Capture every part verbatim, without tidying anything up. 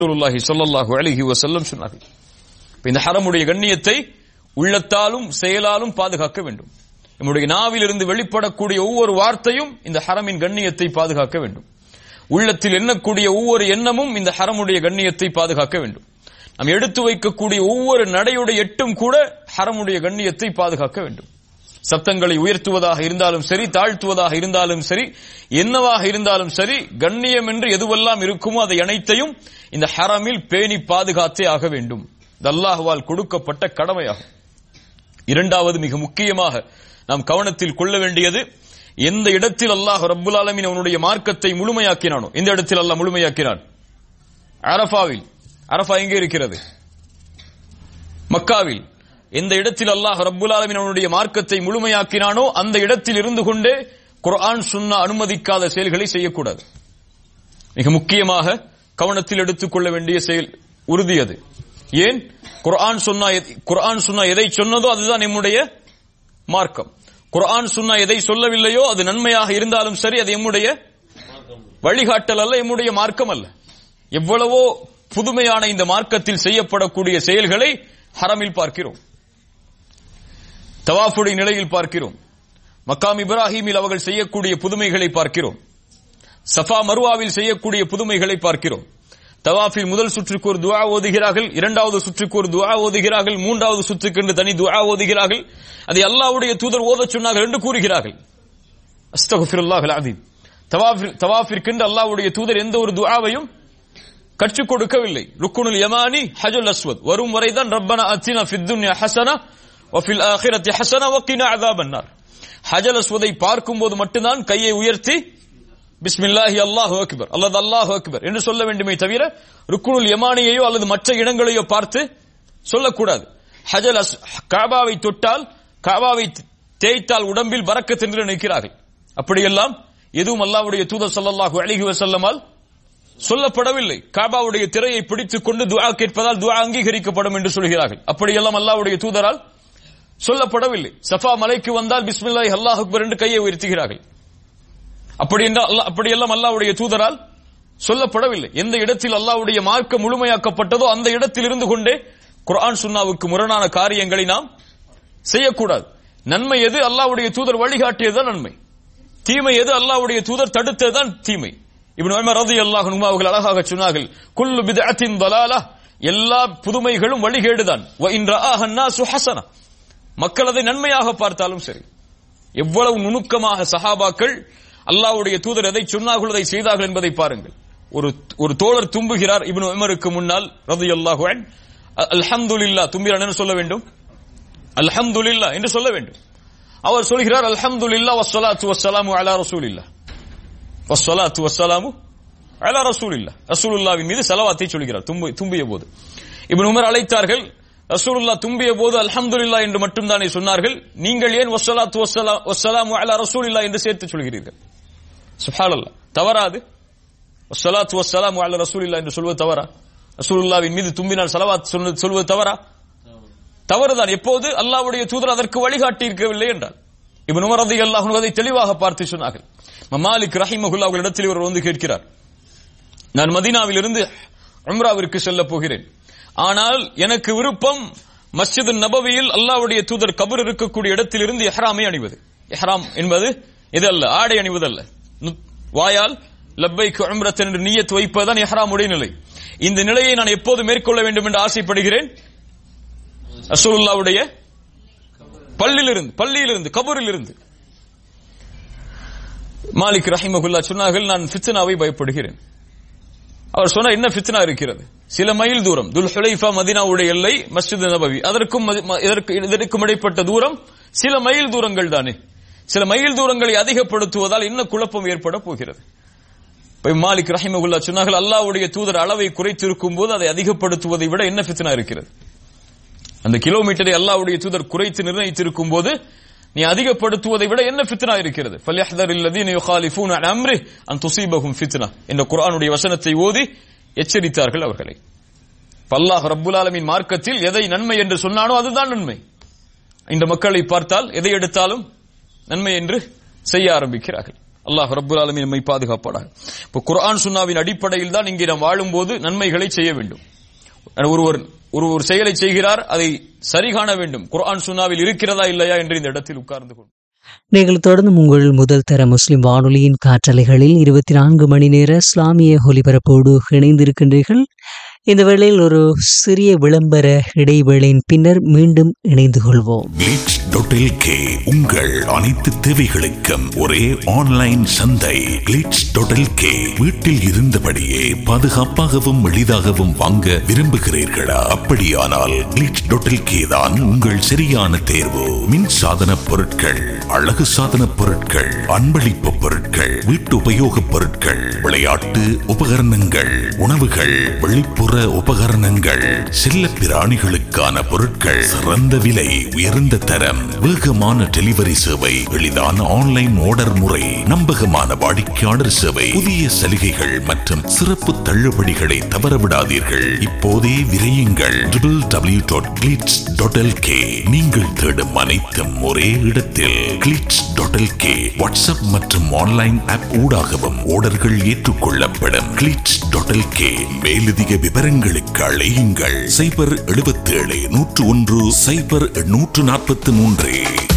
ரசூலுல்லாஹி ஸல்லல்லாஹு அலைஹி வஸல்லம் சொன்னார்கள். இந்த ஹரமுடைய கண்ணியத்தை உள்ளத்தாலும் செயலாலும் பாதுகாக்க வேண்டும். நம்முடைய நாவிலிருந்து வெளிப்படக்கூடிய ஒவ்வொரு வார்த்தையும் இந்த ஹரமின் கண்ணியத்தை பாதுகாக்க வேண்டும். உள்ளத்தில் எண்ணக்கூடிய ஒவ்வொரு எண்ணமும் இந்த ஹரமுடைய கண்ணியத்தை பாதுகாக்க வேண்டும். நாம் எடுத்து வைக்கக்கூடிய ஒவ்வொரு நடையுடைய எட்டும் கூட ஹரமுடைய கண்ணியத்தை பாதுகாக்க வேண்டும். சத்தங்களை உயர்த்துவதாக இருந்தாலும் சரி, தாழ்த்துவதாக இருந்தாலும் சரி, என்னவாக இருந்தாலும் சரி, கண்ணியம் என்று எதுவெல்லாம் இருக்குமோ அதை அனைத்தையும் இந்த ஹரமில் பேணி பாதுகாத்தே ஆக வேண்டும். இது அல்லாஹ்வால் கொடுக்கப்பட்ட கடமையாகும். இரண்டாவது, மிக முக்கியமாக நாம் கவனத்தில் கொள்ள வேண்டியது, எந்த இடத்தில் அல்லாஹ் ரப்புல் ஆலமீன் அவனுடைய மார்க்கத்தை முழுமையாக்கினானோ, எந்த இடத்தில் அல்லாஹ் முழுமையாக்கினான்? அரஃபாவில். அரஃபா எங்கே இருக்கிறது? மக்காவில். எந்த இடத்தில் அல்லாஹ் ரப்புல் ஆலமீன் அவனுடைய மார்க்கத்தை முழுமையாக்கினானோ அந்த இடத்தில் இருந்து கொண்டே குர்ஆன் சுன்னா அனுமதிக்காத செயல்களை செய்யக்கூடாது. மிக முக்கியமாக கவனத்தில் எடுத்துக்கொள்ள வேண்டிய செயல் உறுதி அது. ஏன்? குர்ஆன் சுன்னா குர்ஆன் சுன்னா எதை சொன்னதோ அதுதான் நம்முடைய மார்க்கம். குர்ஆன் சுன்னா எதை சொல்லவில்லையோ அது நன்மையாக இருந்தாலும் சரி, அது நம்முடைய வழிகாட்டல் அல்ல, நம்முடைய மார்க்கம் அல்ல. எவ்வளவோ புதுமையான இந்த மார்க்கத்தில் செய்யப்படக்கூடிய செயல்களை ஹரமில் பார்க்கிறோம், தவாஃபுடைய நிலையில் பார்க்கிறோம், மக்காம் இப்ராஹீமில் அவர்கள் செய்யக்கூடிய புதுமைகளை பார்க்கிறோம், சஃபா மர்வாவில் செய்யக்கூடிய புதுமைகளை பார்க்கிறோம். தவாஃபில் முதல் சுற்றுக்கு ஒரு துஆ ஓதுகிறார்கள், இரண்டாவது சுற்றுக்கு ஒரு துஆ ஓதுகிறார்கள், மூன்றாவது சுற்றுக்கு என்று தனி துஆ ஓதுகிறார்கள். அதை அல்லாஹ்வுடைய தூதர் ஓதச் சொன்னார்கள் என்று கூறுகிறார்கள். அஸ்தக்ஃபிருல்லாஹல் அஸீம். தவாஃபில் தவாஃபிற்கென்று அல்லாஹ்வுடைய தூதர் எந்த ஒரு துஆவையும் கற்றுக் கொடுக்கவில்லை. ருக்குனுல் யமானி, ஹஜ்ருல் அஸ்வத் வரும் வரைதான் ரப்பனா அத்தினா ஃபித் துன்யா ஹஸனா வஃபில் ஆখিরাতি ஹஸனா வகினா அஸாபன்னார். ஹஜ்ருல் அஸ்வதை பார்க்கும்போது மட்டும்தான் கையை உயர்த்தி பிஸ்மில்லாஹி அல்லாஹு அக்பர் அல்லது அல்லாஹு அக்பர் என்று சொல்ல வேண்டுமே தவிர ருக்குனுல் யமானியையோ அல்லது மற்ற இடங்களையோ பார்த்து சொல்லக்கூடாது. ஹஜ்ருல் அஸ் காபாவை தொட்டால், காபாவை தேய்த்தால் உடம்பில் பரக்கத் என்று நினைக்கிறார்கள். அப்படியெல்லாம் எதுவும் அல்லாஹ்வுடைய தூதர் ஸல்லல்லாஹு அலைஹி வஸல்லமால் சொல்லப்படவில்லை. காபாவுடைய திரையை பிடித்துக் கொண்டு துஆ கேட்பதால் துஆ அங்கீகரிக்கப்படும் என்று சொல்கிறார்கள். அப்படியெல்லாம் அல்லாஹ்வுடைய தூதரால் சொல்லப்படவில்லை. சஃபா மலைக்கு வந்தால் பிஸ்மில்லாஹி அல்லாஹு அக்பர் என்று கையை உயர்த்துகிறார்கள். அப்படி என்றால் அப்படியெல்லாம் அல்லாஹ்வுடைய தூதரால் சொல்லப்படவில்லை. எந்த இடத்தில் அல்லாஹ்வுடைய மார்க்கம் முழுமையாக்கப்பட்டதோ அந்த இடத்தில் இருந்து கொண்டே குர்ஆன் சுன்னாவுக்கு முரணான காரியங்களை நாம் செய்யக்கூடாது. நன்மை எது? அல்லாஹ்வுடைய தூதர் வழிகாட்டியதுதான் நன்மை. தீமை எது? அல்லாஹ்வுடைய தூதர் தடுத்ததுதான் தீமை. இப்னு உமர் ரலியல்லாஹு அன்ஹு அவர்கள் அழகாக சொன்னார்கள், குல்லு பித்அத்தின் ضلالة, எல்லா புதுமைகளும் வழிகேடுதான். வ இன் ரஆஹ الناس ஹஸனா, மக்கள் அதை நன்மையாக பார்த்தாலும் சரி. எவ்வளவு நுணுக்கமாக சஹாபாக்கள் அல்லாஹ்வுடைய தூதர் எதை சொன்னார்கள் அதை செய்தார்கள் என்பதை பாருங்கள். ஒரு ஒரு தோழர் தும்புகிறார் இப்னு உமருக்கு முன்னால் ரலியல்லாஹு அன்ஹு. அல்ஹம்துலில்லாஹ், தும்பினார் என்ன சொல்ல வேண்டும்? அல்ஹம்துலில்லாஹ் என்று சொல்ல வேண்டும். அவர் சொல்கிறார் அல்ஹம்துலில்லாஹ் வஸ்ஸலாத்து வஸ்ஸலாமு அலா ரசூலில்லாஹ், வஸ்ஸலாத்து வஸ்ஸலாமு அலா ரசூலில்லாஹ், ரசூலுல்லாஹ்வின் மீது ஸலவாத்தை சொல்கிறார் தும்பிய போது. இப்னு உமர் அழைத்தார்கள், ரசூலுல்லாஹ் தும்பிய போது அல்ஹம்துலில்லாஹ் என்று மட்டும் தானே சொன்னார்கள், நீங்கள் ஏன் வஸ்ஸலாத்து வஸ்ஸலாமு அலா ரசூலில்லாஹ் என்று சேர்த்து சொல்கிறீர்கள்? சுப்ஹானல்லாஹ், தவறாது? வஸ்ஸலாத்து வஸ்ஸலாமு அலா ரசூலில்லாஹ் என்று சொல்வது தவறா? ரசூலுல்லாஹ்வின் மீது தும்பினால் ஸலவாத் சொல்வது தவறா? தவறுதான். எப்போது? அல்லாஹ்வுடைய தூதர் அதற்கு வழிகாட்டி இருக்கவில்லை என்றால். இப்னு உமர் ரலியல்லாஹு அன்ஹு அதை தெளிவாக பார்த்து சொன்னார்கள். மாலிக் ரஹிமஹுல்லாஹ் அவர்களிடத்தில் இவர் வந்து கேட்கிறார், நான் மதீனாவில் இருந்து உம்ராவிற்கு செல்ல போகிறேன், ஆனால் எனக்கு விருப்பம் மஸ்ஜித் நபவியில் அல்லாஹ்வுடைய தூதர் கபர் இருக்கக்கூடிய இடத்தில் இருந்து இஹ்ராமை அணிவது. இஹ்ராம் என்பது இது அல்ல, ஆடை அணிவதல்ல. வாயால் லப்பைக் உம்ரத்தன் என்று நியத் வைப்பதுதான் இஹ்ராம் உடைய நிலை. இந்த நிலையை நான் எப்போது மேற்கொள்ள வேண்டும் என்று ஆசைப்படுகிறேன்? ரசூலுல்லாஹ்வுடைய பள்ளியிலிருந்து பள்ளியிலிருந்து கபரிலிருந்து. மாலிக் ரஹிமஹுல்லாஹ் சொன்னார்கள், நான் ஃபித்னாவை பயப்படுகிறேன். அவர் சொன்னார், என்ன ஃபித்னா இருக்கிறது? சில மைல் தூரம், துல் ஹுலைஃபா மதீனாவுடைய எல்லை, மஸ்ஜித் நபவி, அதற்கும் இதற்கும் இடைப்பட்ட தூரம் சில மைல் தூரங்கள் தானே. சில மைல் தூரங்களை அதிகப்படுத்துவதால் என்ன குழப்பம் ஏற்பட போகிறது? மாலிக் ரஹிமஹுல்லாஹ் சொன்னார்கள், அல்லாஹ்வுடைய தூதர் அளவை குறைத்திருக்கும் போது அதை அதிகப்படுத்துவதை விட என்ன ஃபித்னா இருக்கிறது? அந்த கிலோமீட்டரை அல்லாஹ்வுடைய தூதர் குறைத்து நிர்ணயித்திருக்கும் போது நீ அதிகப்படுத்துவதை விட என்ன ஃபித்னா இருக்கிறது? ஃபல்யஹ்தரில் லதீன யுகாலிஃபூன அன் அம்ரி அன் துஸீபஹும் ஃபித்னா என்ற குர்ஆனுடைய வசனத்தை ஓதி எச்சரித்தார்கள் அவர்களை. அல்லாஹ் ரப்புல் ஆலமீன் மார்க்கத்தில் எதை நன்மை என்று சொன்னானோ அதுதான் நன்மை. இந்த மக்களை பார்த்தால் எதை எடுத்தாலும் நன்மை என்று செய்ய ஆரம்பிக்கிறார்கள். அல்லாஹ் ரப்புல் ஆலமீன் நம்மை பாதுகாப்பானாக. இப்போ குர்ஆன் சுன்னாவின் அடிப்படையில் தான் இங்கே நாம் வாழும்போது நன்மைகளை செய்ய வேண்டும். ஒருவர் ஒரு ஒரு செயலை செய்கிறார், அதை சரி காண வேண்டும். குர்ஆன் சுன்னாவில் இருக்கிறதா இல்லையா என்று இந்த இடத்தில் உட்கார்ந்து கொண்டு நீங்கள் தொடர்ந்து உங்கள் முதல் தர முஸ்லிம் வானொலியின் காற்றலைகளில் இருபத்தி நான்கு மணி நேர இஸ்லாமிய ஒலிபரப்போடு இணைந்திருக்கின்றீர்கள். இந்த வேளையில் ஒரு சிறிய விளம்பர இடைவேளையின் பின்னர் மீண்டும் இணைந்து கொள்வோம். கிளிட்ஸ் டாட் எல் கே உங்கள் அனைத்து தேவைகளுக்கும் ஒரே ஆன்லைன் சந்தை. கிளிட்ஸ் டாட் எல் கே வீட்டில் இருந்தபடியே பாதுகாப்பாகவும் எளிதாகவும் வாங்க விரும்புகிறீர்களா? அப்படியானால் கிளிட்ஸ் டாட் எல் கே தான் உங்கள் சரியான தேர்வு. மின் சாதன பொருட்கள், அழகு சாதன பொருட்கள், அன்பளிப்பு பொருட்கள், வீட்டு உபயோக பொருட்கள், விளையாட்டு உபகரணங்கள், உணவுகள், வெளிப்புற உபகரணங்கள், செல்ல பிராணிகளுக்கான பொருட்கள், சிறந்த விலை, உயர்ந்த தரம், வேகமான டெலிவரி சேவை, எளிதான ஆன்லைன் ஆர்டர் முறை, நம்பகமான வாடிக்கையாளர் சேவை, புதிய சலுகைகள் மற்றும் சிறப்பு தள்ளுபடிகளை தவறவிடாதீர்கள். இப்போதே விரையுங்கள். W W W dot glitz dot L K. நீங்கள் தேடும் அனைத்தும் ஒரே இடத்தில். Glitz dot L K WhatsApp மற்றும் ஆன்லைன் ஆப் ஊடாகவும் ஆர்டர்கள் ஏற்றுக்கொள்ளப்படும். Glitz dot L K. மேலதிக விவரங்களுக்கு அழையுங்கள் சைபர் எழுபத்தி ஏழு நூற்று ஒன்று சைபர் நூற்று நாற்பத்தி மூன்று.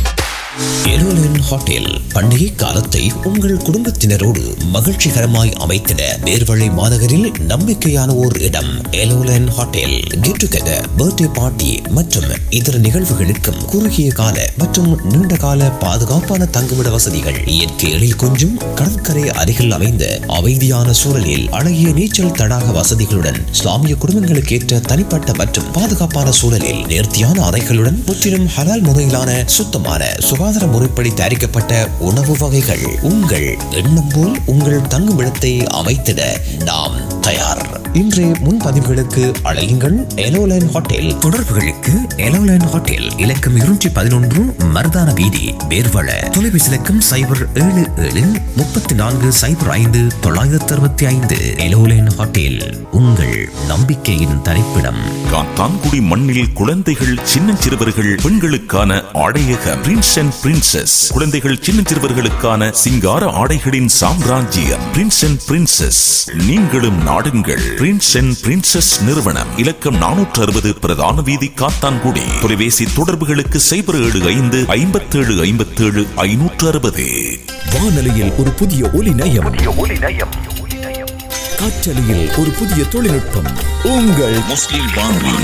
எலோலன் ஹோட்டல் பண்டிகை காலத்தை உங்கள் குடும்பத்தினரோடு மகிழ்ச்சிகரமாய் அமைத்திட நேர்வழி மாநகரில் நம்பிக்கையான ஓர் இடம். எலோலன் hotel get together, birthday party மற்றும் இதர நிகழ்வுகளுக்கும் குறுகிய கால மற்றும் நீண்ட கால பாதுகாப்பான தங்குமிட வசதிகள், இயற்கை எழில் கொஞ்சும் கடற்கரை அருகில் அமைந்த அமைதியான சூழலில் அழகிய நீச்சல் தடாக வசதிகளுடன், இஸ்லாமிய குடும்பங்களுக்கு ஏற்ற தனிப்பட்ட மற்றும் பாதுகாப்பான சூழலில் நேர்த்தியான அறைகளுடன், முற்றிலும் ஹலால் முறையிலான சுத்தமான சுகாதார முறைப்படி தயாரிக்கப்பட்ட உணவு வகைகள். உங்கள் எண்ணம் போல் உங்கள் தங்குமிடத்தை அமைத்திட நாம் தயார். இன்றைய முன்பதிவுகளுக்கு அழையுங்கள் எலோலைன் ஹோட்டல். தொடர்புகளுக்கு எலோலைன் ஹோட்டல் இலக்கம் இருநூற்றி பதினொன்று மருதான வீதி, வேர்வள. தொலைபேசி இலக்கம் சைபர் ஏழு ஏழு முப்பத்தி நான்கு சைபர் ஐந்து தொள்ளாயிரத்தி அறுபத்தி ஐந்து. எலோலைன் ஹோட்டல் உங்கள் நம்பிக்கையின் தரிப்பிடம். காத்தான்குடி மண்ணில் குழந்தைகள், சின்னஞ்சிறுவர்கள், பெண்களுக்கான ஆடையக பிரின்ஸ் அண்ட் பிரின்சஸ். குழந்தைகள், சின்னஞ்சிறுவர்களுக்கான சிங்கார ஆடைகளின் சாம்ராஜ்யம் பிரின்ஸ் அண்ட் பிரின்சஸ். நீங்களும் நாடுங்கள். பிரின்ஸ் அண்ட் பிரின்சஸ் நிறுவனம், இலக்கம் நானூற்று அறுபது பிரதான வீதி, காத்தான்குடி. தொலைபேசி தொடர்புகளுக்கு சைபர் ஏழு ஐந்து ஐம்பத்தி ஏழு ஐம்பத்தி ஏழு ஐநூற்று அறுபது. வானொலியில் ஒரு புதிய ஒலி நயம், காற்றலையில் ஒரு புதிய தொழில்நுட்பம். உங்கள் முஸ்லிம் வானொலி.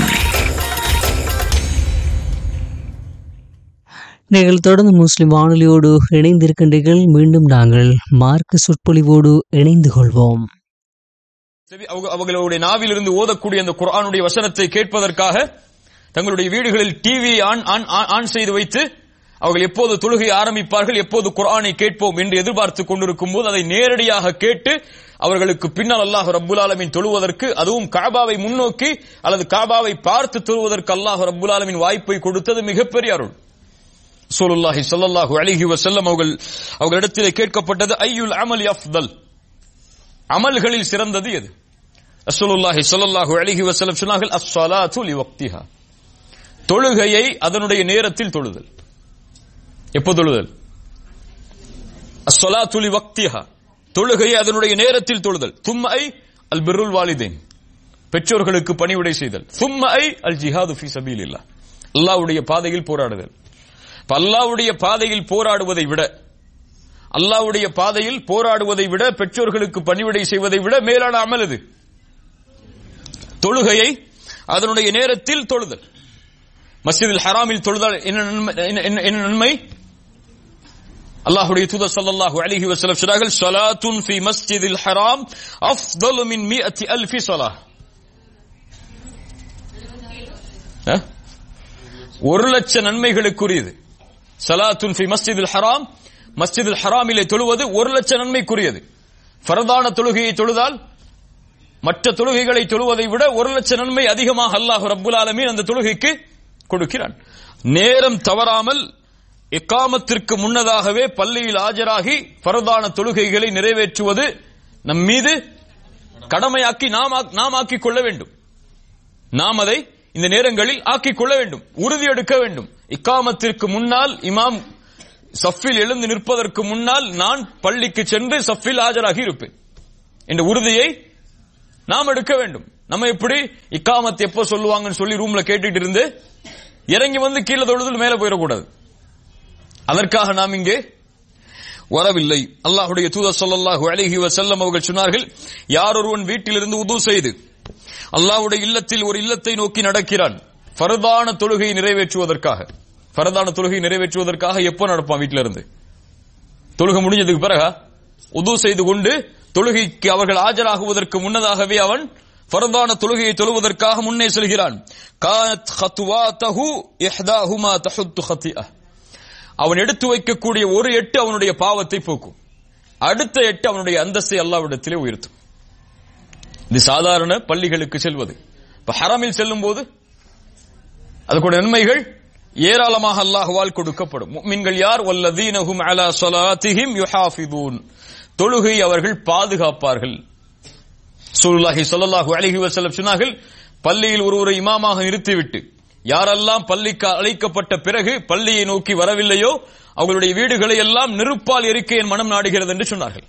நீங்கள் தொடர்ந்து முஸ்லிம் வானொலியோடு இணைந்திருக்கின்றீர்கள். மீண்டும் நாங்கள் மார்க்க சொற்பொழிவோடு இணைந்து கொள்வோம். அவர்களுடைய நாவிலிருந்து ஓதக்கூடிய அந்த குர்ஆனுடைய வசனத்தை கேட்பதற்காக தங்களுடைய வீடுகளில் டிவி ஆன் ஆன் செய்து வைத்து அவர்கள் எப்போது தொழுகை ஆரம்பிப்பார்கள், எப்போது குர்ஆனை கேட்போம் என்று எதிர்பார்த்துக் கொண்டிருக்கும் போது அதை நேரடியாக கேட்டு அவர்களுக்கு பின்னால் அல்லாஹ் ரப்புல் ஆலமீன் தொழுவதற்கு, அதுவும் காபாவை முன்னோக்கி அல்லது காபாவை பார்த்து தொழுவதற்கு அல்லாஹ் ரப்புல் ஆலமீன் வாய்ப்பை கொடுத்தது மிகப்பெரிய அருள். ரசூலுல்லாஹி ஸல்லல்லாஹு அலைஹி வஸல்லம் அவர்கள் அவர்களிடத்திலே கேட்கப்பட்டது, ஐயுல் அமலி அஃதல், அமல்களில் சிறந்தது எது? ரசூலுல்லாஹி ஸல்லல்லாஹு அலைஹி வஸல்லம் சொன்னார்கள், அஸ்ஸலாத்து லிவக்திஹா, தொழுகையை அதனுடைய நேரத்தில் தொழுதல். எப்போ தொழுதல்? அஸ்ஸலாத்து லிவக்திஹா, தொழுகையை அதனுடைய நேரத்தில் தொழுதல். தும்மை அல் பிர்ருல் வாலிதைன், பெற்றோர்களுக்கு பணிவிடை செய்தல். தும்மை அல் ஜிஹாது ஃபீ சபீலில்லாஹ், அல்லாஹ்வுடைய பாதையில் போராடுதல். அல்லாஹ்வுடைய பாதையில் போராடுவதை விட அல்லாஹ்வுடைய பாதையில் போராடுவதை விட பெற்றோர்களுக்கு பணிவிடை செய்வதை விட மேலான அமல் இது. தொழுகையை அதனுடைய நேரத்தில் தொழுதல். மஸ்ஜிதுல் ஹராமில் தொழுதால் என்ன நன்மை? அல்லாஹ்வுடைய தூதர் ஸல்லல்லாஹு அலைஹி வஸல்லம் சொன்னார்கள், ஸலாத்துன் ஃபீ மஸ்ஜிதில் ஹராம் அஃதலு மின் மிஅத்தி அல்ஃபி ஸலாஹ். ஒரு லட்சம் நன்மைகளுக்குரியது. ஸலாத்துன் ஃபீ மஸ்ஜிதில் ஹராம், மஸ்ஜிதுல் ஹராமிலே தொழுவது ஒரு லட்சம் நன்மைக்குரியது. ஃபர்தான தொழுகையை தொழுதால் மற்ற தொழுகைகளை தொழுவதை விட ஒரு லட்சம் நன்மை அதிகமாக அல்லாஹ் ரப்புல் ஆலமீன் அந்த தொழுகைக்கு கொடுக்கிறான். நேரம் தவறாமல் இக்காமத்திற்கு முன்னதாகவே பள்ளியில் ஆஜராகி ஃபர்தான தொழுகைகளை நிறைவேற்றுவது நம் மீது கடமையாக்கி நாம் நாம் ஆக்கிக் கொள்ள வேண்டும். நாம் அதை இந்த நேரங்களில் ஆக்கிக் கொள்ள வேண்டும், உறுதி எடுக்க வேண்டும். இக்காமத்திற்கு முன்னால் இமாம் சஃபில் எழுந்து நிற்பதற்கு முன்னால் நான் பள்ளிக்கு சென்று சஃபில் ஆஜராகி இருப்பேன் என்ற உறுதியை நாம் எடுக்க வேண்டும். நம்ம எப்படி இக்காமத் எப்போ சொல்லுவாங்கன்னு சொல்லி ரூம்ல கேட்டுட்டு இருந்து இறங்கி வந்து கீழே தொழுதல் மேல போயிடக்கூடாது. அதற்காக நாம் இங்கே வரவில்லை. அல்லாஹ்வுடைய தூதர் ஸல்லல்லாஹு அலைஹி வஸல்லம் அவர்கள் சொன்னார்கள், யார் ஒருவன் வீட்டிலிருந்து உது செய்து அல்லாஹ்வுடைய இல்லத்தில் ஒரு இல்லத்தை நோக்கி நடக்கிறான் ஃபர்தான தொழுகையை நிறைவேற்றுவதற்காக, ஃபர்தான தொழுகையை நிறைவேற்றுவதற்காக எப்போ நடப்பான்? வீட்டில இருந்து தொழுகை முடிஞ்சதுக்கு பிறகு உது செய்து கொண்டு தொழுகைக்கு அவர்கள் ஆஜராகுவதற்கு முன்னதாகவே அவன் ஃபர்தான தொழுகையை தொழுவதற்காக முன்னே செல்கிறான். கானத் ஹத்வாதஹு இஹ்தாஹுமா தஹுத்து ஹத்திஅ, அவன் எடுத்து வைக்கக்கூடிய ஒரு எட்டு அவனுடைய பாவத்தை போக்கும், அடுத்த எட்டு அவனுடைய அந்தஸ்தை அல்லாஹ்விடத்திலே உயர்த்தும். இது சாதாரண பள்ளிகளுக்கு செல்வது. இப்ப ஹரமில் செல்லும் போது அதுக்கு நன்மைகள் ஏராளமாக அல்லாஹ்வால் கொடுக்கப்படும். முஃமின்கள் யார்? வல்லதீனஹும் அலா ஸலாத்திஹிம் யுஹாஃபிதூன், தொழுகை அவர்கள் பாதுகாப்பார்கள். ரசூலுல்லாஹி ஸல்லல்லாஹு அலைஹி வஸல்லம் சொன்னார்கள், பள்ளியில் ஒருவரை இமாமாக நிறுத்திவிட்டு யாரெல்லாம் பள்ளிக்கு அழைக்கப்பட்ட பிறகு பள்ளியை நோக்கி வரவில்லையோ அவர்களுடைய வீடுகளை எல்லாம் நெருப்பால் எரிக்க என் மனம் நாடுகிறது என்று சொன்னார்கள்.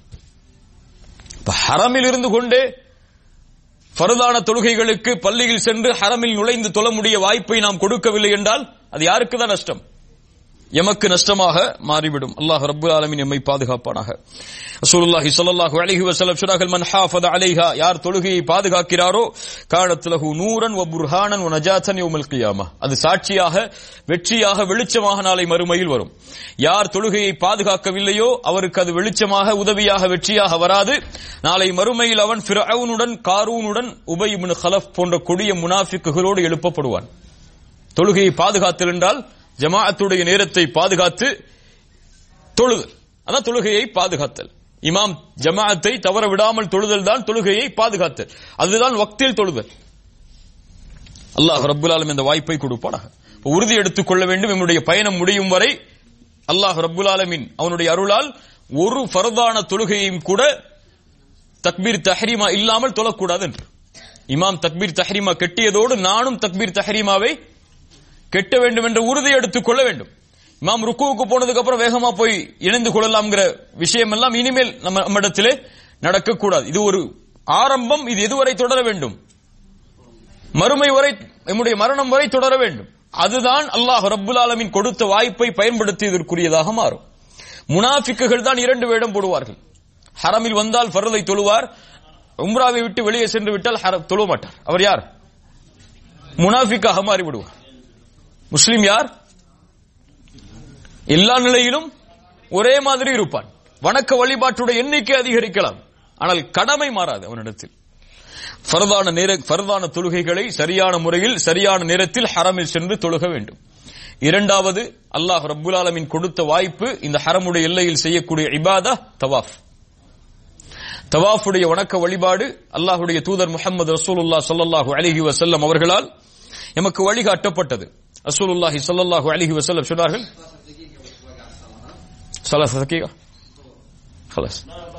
ஹரமில் இருந்து கொண்டே ஃபர்தான தொழுகைகளுக்கு பள்ளியில் சென்று ஹரமில் நுழைந்து தொழ முடிய வாய்ப்பை நாம் கொடுக்கவில்லை என்றால் அது யாருக்கு தான் நஷ்டம்? எமக்கு நஷ்டமாக மாறிவிடும். அல்லாஹ் ரப்பல் ஆலமீன் எம்மை பாதுகாப்பானாக. ரசூலுல்லாஹி ஸல்லல்லாஹு அலைஹி வஸல்லம் சொன்னார்கள், மன் ஹாஃபத அலைஹா, யார் தொழுகையை பாதுகாக்கிறாரோ கானத் லஹு நூரன் வ புர்ஹானன் வ நஜாத்தன் யௌமல் கியாமah, அது சாட்சியாக வெற்றியாக வெளிச்சமாக நாளை மறுமையில் வரும். யார் தொழுகையை பாதுகாக்கவில்லையோ அவருக்கு அது வெளிச்சமாக உதவியாக வெற்றியாக வராது. நாளை மறுமையில் அவன் ஃபிர்அவுனுடன் காரூனுடன் உபய் இப்னு கலஃப் போன்ற கொடிய முனாஃபிக்குகளோடு எழுப்பப்படுவான். தொழுகையை பாதுகாத்தல் என்றால் ஜமாஅத்துடைய நேரத்தை பாதுகாத்து தொழுதல், அதான் தொழுகையை பாதுகாத்தல். இமாம் ஜமாஅத்தை தவற விடாமல் தொழுதல் தான் தொழுகையை பாதுகாத்தல், அதுதான் வக்தில் தொழுதல். அல்லாஹ் ரப்பல் ஆலமீன் இந்த வாய்ப்பை கொடுப்பானாக. உறுதி எடுத்துக் கொள்ள வேண்டும், நம்முடைய பயணம் முடியும் வரை அல்லாஹ் ரப்பல் ஆலமீன் அவனுடைய அருளால் ஒரு ஃபர்தான தொழுகையையும் கூட தக்பீர் தஹ்ரீமா இல்லாமல் தொழக்கூடாது என்று. இமாம் தக்பீர் தஹ்ரீமா கெட்டியதோடு நானும் தக்பீர் தஹ்ரீமாவை கெட்ட வேண்டும் என்ற உறுதி எடுத்துக் கொள்ள வேண்டும். இமாம் ருக்குவுக்கு போனதுக்கு அப்புறம் வேகமா போய் இணைந்து கொள்ளலாம்ங்கிற விஷயம் எல்லாம் இனிமேல் நம்ம நம்மிடத்திலே நடக்கக்கூடாது. இது ஒரு ஆரம்பம். இது எதுவரை தொடர வேண்டும்? மறுமை வரை, நம்முடைய மரணம் வரை தொடர வேண்டும். அதுதான் அல்லாஹ் ரப்புல் ஆலமீன் கொடுத்த வாய்ப்பை பயன்படுத்தியதற்குரியதாக மாறும். முனாஃபிக்குகள் தான் இரண்டு வேடம் போடுவார்கள். ஹரமில் வந்தால் ஃபர்தை தொழுவார், உம்ராவை விட்டு வெளியே சென்று விட்டால் தொழ மாட்டார். அவர் யார்? முனாஃபிக்காக மாறிவிடுவார். முஸ்லிம் யார்? எல்லா நிலையிலும் ஒரே மாதிரி இருப்பான். வணக்க வழிபாட்டுடைய எண்ணிக்கை அதிகரிக்கலாம், ஆனால் கடமை மாறாது அவனிடத்தில். ஃபர்தான நேர ஃபர்தான தொழுகைகளை சரியான முறையில் சரியான நேரத்தில் ஹரமில் சென்று தொழுக வேண்டும். இரண்டாவது, அல்லாஹ் ரப்புல் ஆலமீன் கொடுத்த வாய்ப்பு, இந்த ஹரமுடைய எல்லையில் செய்யக்கூடிய இபாதா தவாஃப். தவாஃபுடைய வணக்க வழிபாடு அல்லாஹ்வுடைய தூதர் முஹம்மது ரசூலுல்லாஹ் ஸல்லல்லாஹு அலைஹி வஸல்லம் அவர்களால் எமக்கு வழிகாட்டப்பட்டது. ரசூலுல்லாஹி ஸல்லல்லாஹு அலைஹி வஸல்லம் சொன்னார்கள், ثلاثة دقيقة خلاص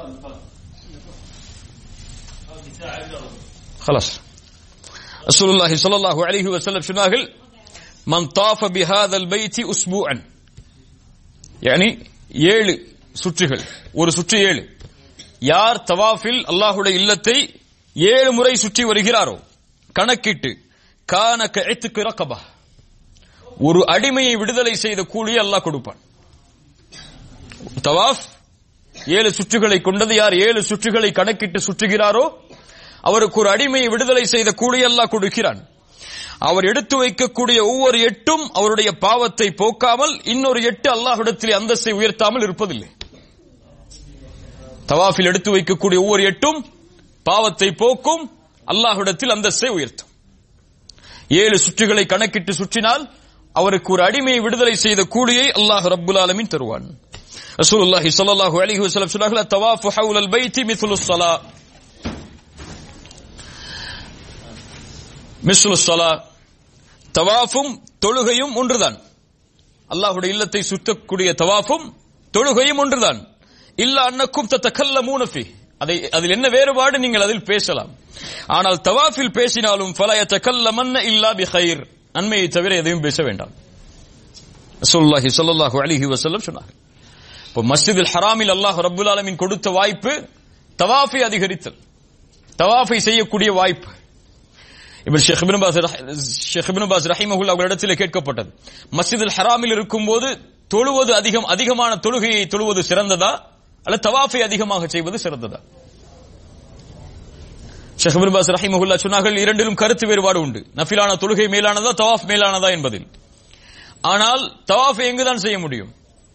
خلاص رسول الله صلى الله عليه وسلم சொன்னார்கள், من طاف بهذا البيت اسبوعا, يعني ஏழு சுற்றுகள், ஒரு சுற்று ஏழு. யார் தவாஃபில் அல்லாஹ்வுடைய இல்லத்தை ஏழு முறை சுற்றி வருகிறாரோ கணக்கிட்டு கான கஇத்கு ரகபா, ஒரு அடிமையை விடுதலை செய்த கூலியை அல்லாஹ் கொடுப்பான். தவாஃப் ஏழு சுற்றுகளை கொண்டது. யார் ஏழு சுற்றுகளை கணக்கிட்டு சுற்றுகிறாரோ அவருக்கு ஒரு அடிமையை விடுதலை செய்த கூலியை அல்லாஹ் கொடுக்கிறான். அவர் எடுத்து வைக்கக்கூடிய ஒவ்வொரு எட்டும் அவருடைய பாவத்தை போக்காமல் இன்னொரு எட்டு அல்லாஹ்விடத்தில் அந்தஸ்தை உயர்த்தாமல் இருப்பதில்லை. தவாஃபில் எடுத்து வைக்கக்கூடிய ஒவ்வொரு எட்டும் பாவத்தை போக்கும், அல்லாஹ்விடத்தில் அந்தஸ்தை உயர்த்தும். ஏழு சுற்றுகளை கணக்கிட்டு சுற்றினால் அவருக்கு ஒரு அடிமையை விடுதலை செய்த கூலியை அல்லாஹ் ரப்புல் ஆலமீன் தருவான். ரசூலுல்லாஹி ஸல்லல்லாஹு அலைஹி வஸல்லம் சொன்னார்கள், தவாஃபு ஹவுலல் பைத்தி மிஸ்லுஸ் ஸலா, மிஸ்லுஸ் ஸலா, தவாஃபும் தொழுகையும் ஒன்றுதான். அல்லாஹ்வுடைய இல்லத்தை சுற்றக்கூடிய தவாஃபும் தொழுகையும் ஒன்றுதான். இல்ல அன்னக்கும் ததகல்லமூன ஃபீ, அதை அதில் என்ன வேறுபாடு? நீங்கள் அதில் பேசலாம், ஆனால் தவாஃபில் பேசினாலும் ஃபலா யதகல்லமன்ன இல்லா பிகைர், நன்மையை தவிர எதையும் பேச வேண்டாம். ரசூலுல்லாஹி ஸல்லல்லாஹு அலைஹி வஸல்லம் சொன்னார்கள். இப்போ மஸ்ஜிதுல் ஹராமில் அல்லாஹ் ரப்புல் ஆலமீன் கொடுத்த வாய்ப்பு தவாஃபை அதிகரித்தல், தவாஃபை செய்யக்கூடிய வாய்ப்பு. இப்ப ஷேக் இப்னு பாஸ் ஷேக் இப்னு பாஸ் ரஹிமஹுல்லாஹ் அவர்களிடத்தில் கேட்கப்பட்டது, மஸ்ஜிதுல் ஹராமில் இருக்கும்போது தொழுவது அதிகம் அதிகமான தொழுகையை தொழுவது சிறந்ததா அல்ல தவாஃபை அதிகமாக செய்வது சிறந்ததா? ஷேக் இப்னு பாஸ் ரஹிமஹுல்லாஹ் சொன்னார்கள், இரண்டிலும் கருத்து வேறுபாடு உண்டு. நஃபிலான தொழுகை மேலானதா தவாஃப் மேலானதா என்பதில். ஆனால் தவாஃபை எங்குதான் செய்ய முடியும்?